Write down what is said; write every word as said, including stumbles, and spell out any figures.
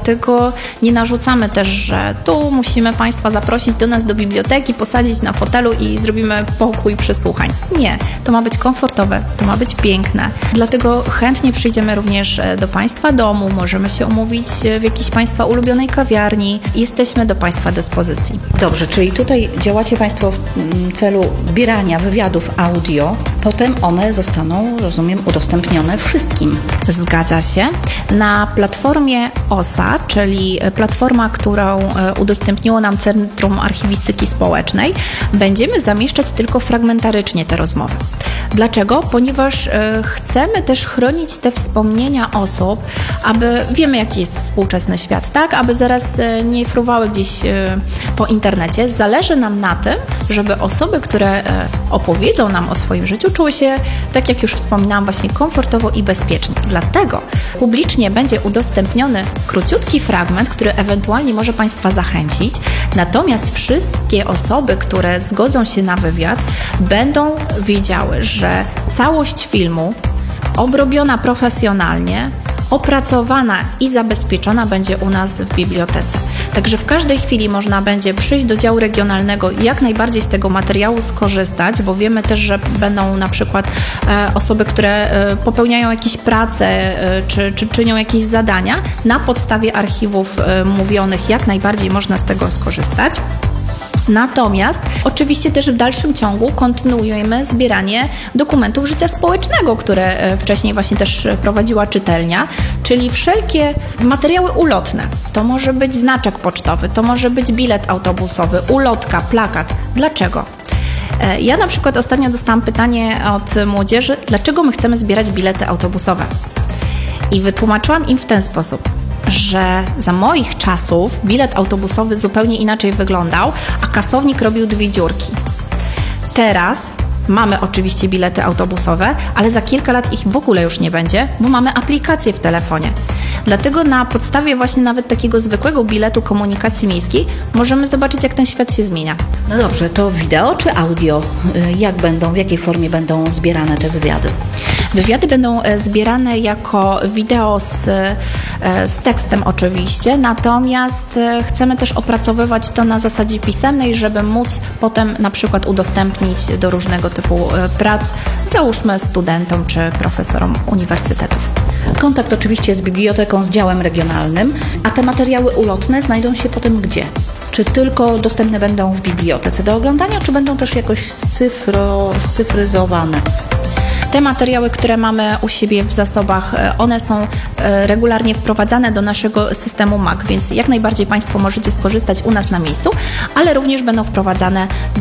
Dlatego nie narzucamy też, że tu musimy Państwa zaprosić do nas do biblioteki, posadzić na fotelu i zrobimy pokój przesłuchań. Nie, to ma być komfortowe, to ma być piękne. Dlatego chętnie przyjdziemy również do Państwa domu, możemy się umówić w jakiejś Państwa ulubionej kawiarni. Jesteśmy do Państwa dyspozycji. Dobrze, czyli tutaj działacie Państwo w celu zbierania wywiadów audio, potem one zostaną, rozumiem, udostępnione wszystkim. Zgadza się. Na platformie O S A, czyli platforma, którą udostępniło nam Centrum Archiwistyki Społecznej, będziemy zamieszczać tylko fragmentarycznie te rozmowy. Dlaczego? Ponieważ chcemy też chronić te wspomnienia osób, aby wiemy, jaki jest współczesny świat, tak? Aby zaraz nie fruwały gdzieś po internecie. Zależy nam na tym, żeby osoby, które opowiedzą nam o swoim życiu, czuły się, tak jak już wspominałam, właśnie komfortowo i bezpiecznie. Dlatego publicznie będzie udostępniony króciutki fragment, który ewentualnie może Państwa zachęcić. Natomiast wszystkie osoby, które zgodzą się na wywiad, będą wiedziały, że całość filmu obrobiona profesjonalnie, opracowana i zabezpieczona będzie u nas w bibliotece. Także w każdej chwili można będzie przyjść do działu regionalnego i jak najbardziej z tego materiału skorzystać, bo wiemy też, że będą na przykład e, osoby, które e, popełniają jakieś prace e, czy, czy czynią jakieś zadania. Na podstawie archiwów e, mówionych jak najbardziej można z tego skorzystać. Natomiast oczywiście też w dalszym ciągu kontynuujemy zbieranie dokumentów życia społecznego, które wcześniej właśnie też prowadziła czytelnia, czyli wszelkie materiały ulotne. To może być znaczek pocztowy, to może być bilet autobusowy, ulotka, plakat. Dlaczego? Ja na przykład ostatnio dostałam pytanie od młodzieży, dlaczego my chcemy zbierać bilety autobusowe? I wytłumaczyłam im w ten sposób, że za moich czasów bilet autobusowy zupełnie inaczej wyglądał, a kasownik robił dwie dziurki. Teraz mamy oczywiście bilety autobusowe, ale za kilka lat ich w ogóle już nie będzie, bo mamy aplikację w telefonie. Dlatego na podstawie właśnie nawet takiego zwykłego biletu komunikacji miejskiej możemy zobaczyć, jak ten świat się zmienia. No dobrze, to wideo czy audio? Jak będą, w jakiej formie będą zbierane te wywiady? Wywiady będą zbierane jako wideo z, z tekstem oczywiście, natomiast chcemy też opracowywać to na zasadzie pisemnej, żeby móc potem na przykład udostępnić do różnego typu prac, załóżmy studentom czy profesorom uniwersytetów. Kontakt oczywiście z biblioteką, z działem regionalnym, a te materiały ulotne znajdą się potem gdzie? Czy tylko dostępne będą w bibliotece do oglądania, czy będą też jakoś scyfro, scyfryzowane? Te materiały, które mamy u siebie w zasobach, one są regularnie wprowadzane do naszego systemu M A K, więc jak najbardziej Państwo możecie skorzystać u nas na miejscu, ale również będą wprowadzane